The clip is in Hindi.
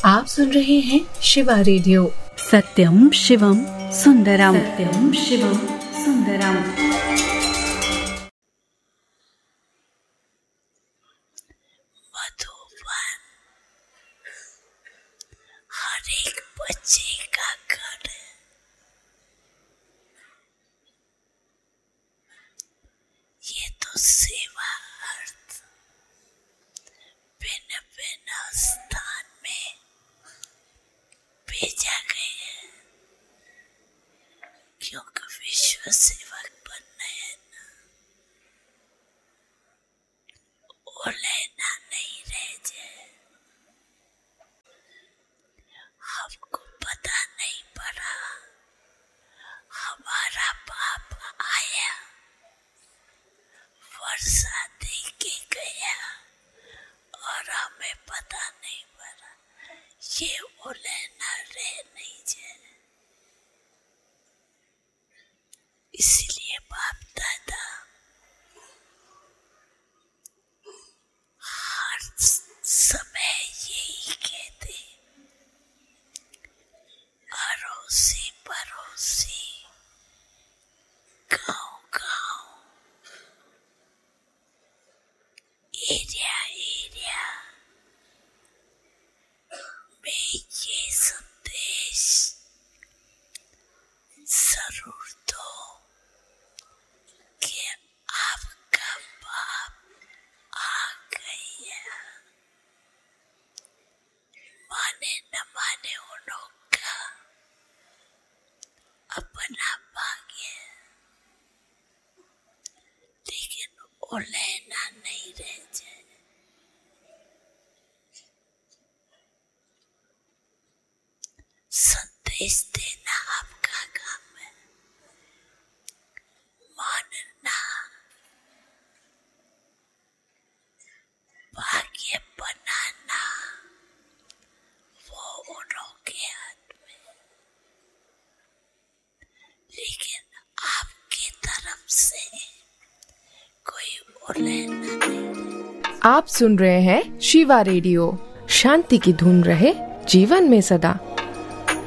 आप सुन रहे हैं शिवा रेडियो। सत्यम शिवम सुंदरम, सत्यम शिवम सुंदरम। मधुबन हर एक बच्चे का घर है। ये तो सेवा अर्थ भिन्न भिन्न स्थान में भेजा गया है, क्योंकि विश्व सेवक बनना है ना, वो लेना नहीं रह जाए। हमको पता नहीं पड़ा, हमारा बाप आया, वर्षा दे के गया और हमें पता नहीं पड़ा। ये वो लेना रह नहीं जाए, इसलिए बाप दादा हर समय यही कहते, अड़ोसी पड़ोसी गाँव गाँव एरिया एरिया में ये संदेश जरूर दो कि आपका बाप आ गया। माने न माने उन का अपना भाग्य, लेकिन वो लेना नहीं रह जाए। संदेश देना आपका काम है, मानना भाग्य बनाना वो उन्हों के हाथ में, लेकिन आपकी तरफ से कोई वो लेना नहीं। आप सुन रहे हैं शिवा रेडियो। शांति की धुन रहे जीवन में सदा।